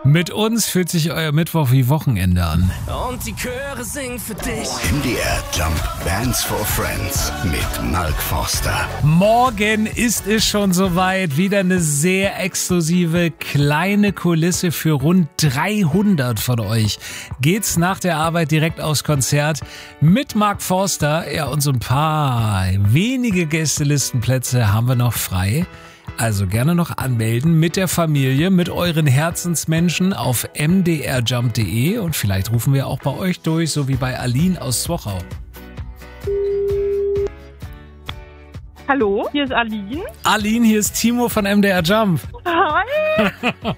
Mit uns fühlt sich euer Mittwoch wie Wochenende an. Und die Chöre singen für dich. MDR Jump Bands for Friends mit Mark Forster. Morgen ist es schon soweit. Wieder eine sehr exklusive kleine Kulisse für rund 300 von euch. Geht's nach der Arbeit direkt aufs Konzert mit Mark Forster. Ja, und so ein paar wenige Gästelistenplätze haben wir noch frei. Also gerne noch anmelden mit der Familie, mit euren Herzensmenschen auf mdrjump.de und vielleicht rufen wir auch bei euch durch, so wie bei Aline aus Zwochau. Hallo, hier ist Aline. Aline, hier ist Timo von MDR Jump. Hi.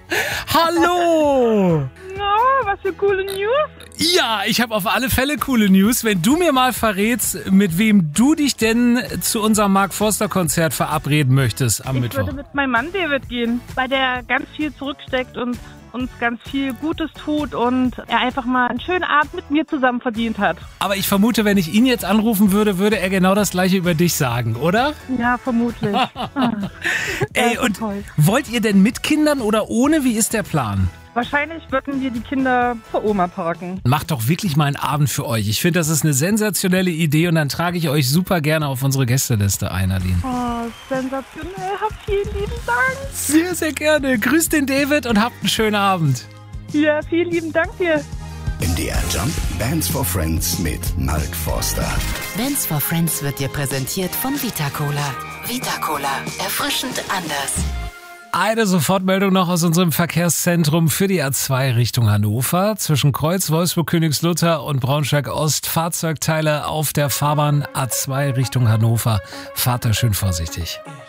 Hallo! No, was für coole News. Ja, ich habe auf alle Fälle coole News. Wenn du mir mal verrätst, mit wem du dich denn zu unserem Mark Forster Konzert verabreden möchtest am Mittwoch. Ich würde mit meinem Mann David gehen, weil der ganz viel zurücksteckt und uns ganz viel Gutes tut und er einfach mal einen schönen Abend mit mir zusammen verdient hat. Aber ich vermute, wenn ich ihn jetzt anrufen würde, würde er genau das Gleiche über dich sagen, oder? Ja, vermutlich. Ey, und toll. Wollt ihr denn mit Kindern oder ohne? Wie ist der Plan? Wahrscheinlich würden wir die Kinder vor Oma parken. Macht doch wirklich mal einen Abend für euch. Ich finde, das ist eine sensationelle Idee und dann trage ich euch super gerne auf unsere Gästeliste ein, Aline. Oh, sensationell. Vielen lieben Dank. Sehr, sehr gerne. Grüßt den David und habt einen schönen Abend. Ja, vielen lieben Dank dir. MDR Jump Bands for Friends mit Mark Forster. Bands for Friends wird dir präsentiert von Vita Cola. Vita Cola, erfrischend anders. Eine Sofortmeldung noch aus unserem Verkehrszentrum für die A2 Richtung Hannover. Zwischen Kreuz, Wolfsburg, Königslutter und Braunschweig Ost Fahrzeugteile auf der Fahrbahn A2 Richtung Hannover. Fahrt da schön vorsichtig.